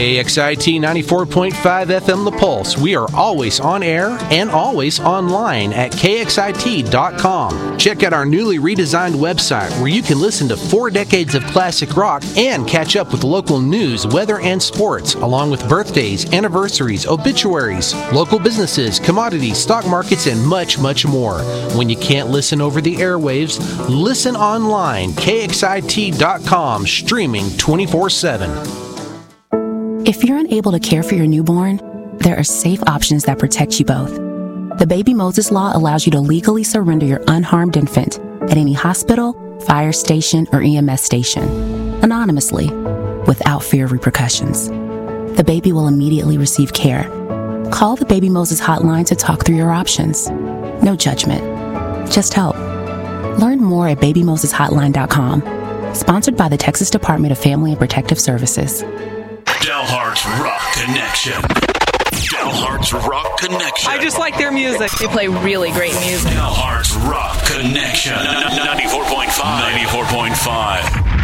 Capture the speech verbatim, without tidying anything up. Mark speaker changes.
Speaker 1: A X I T ninety-four point five F M The Pulse. We are always on air and always online at K X I T dot com. Check out our newly redesigned website where you can listen to four decades of classic rock and catch up with local news, weather, and sports, along with birthdays, anniversaries, obituaries, local businesses, commodities, stock markets, and much, much more. When you can't listen over the airwaves, listen online, K X I T dot com, streaming twenty-four seven.
Speaker 2: If you're unable to care for your newborn, there are safe options that protect you both. The Baby Moses Law allows you to legally surrender your unharmed infant at any hospital, fire station, or E M S station, anonymously, without fear of repercussions. The baby will immediately receive care. Call the Baby Moses hotline to talk through your options. No judgment, just help. Learn more at baby moses hotline dot com. Sponsored by the Texas Department of Family and Protective Services.
Speaker 3: Dalhart's Rock Connection. Dalhart's Rock Connection.
Speaker 4: I just like their music. They play really great music.
Speaker 3: Dalhart's Rock Connection. ninety-four point five. ninety-four point five.